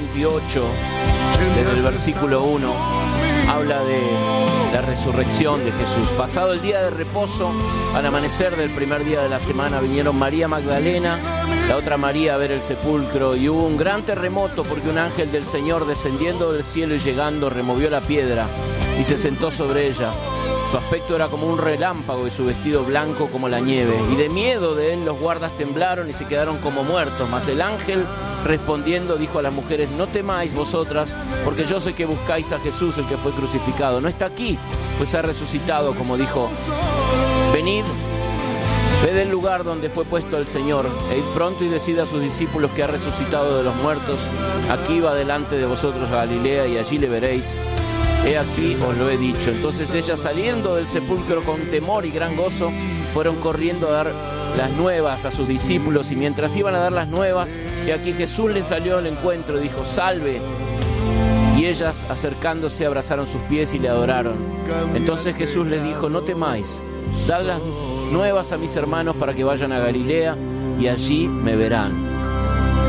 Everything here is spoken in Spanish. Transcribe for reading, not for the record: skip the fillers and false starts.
28, desde el versículo 1, habla de la resurrección de Jesús. Pasado el día de reposo, al amanecer del primer día de la semana, vinieron María Magdalena, la otra María, a ver el sepulcro, y hubo un gran terremoto porque un ángel del Señor, descendiendo del cielo y llegando, removió la piedra y se sentó sobre ella. Su aspecto era como un relámpago y su vestido blanco como la nieve. Y de miedo de él los guardas temblaron y se quedaron como muertos. Mas el ángel, respondiendo, dijo a las mujeres: no temáis vosotras, porque yo sé que buscáis a Jesús, el que fue crucificado. No está aquí, pues ha resucitado, como dijo. Venid, ved el lugar donde fue puesto el Señor, e id pronto y decid a sus discípulos que ha resucitado de los muertos. Aquí va delante de vosotros a Galilea, y allí le veréis. He aquí os lo he dicho. Entonces ellas, saliendo del sepulcro con temor y gran gozo, fueron corriendo a dar las nuevas a sus discípulos. Y mientras iban a dar las nuevas, y aquí Jesús les salió al encuentro y dijo: salve. Y ellas, acercándose, abrazaron sus pies y le adoraron. Entonces Jesús les dijo: no temáis, dad las nuevas a mis hermanos para que vayan a Galilea, y allí me verán.